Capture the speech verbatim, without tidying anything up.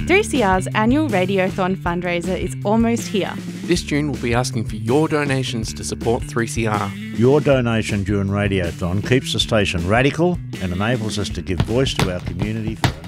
three C R's annual Radiothon fundraiser is almost here. This June we'll be asking for your donations to support three C R. Your donation during Radiothon keeps the station radical and enables us to give voice to our community for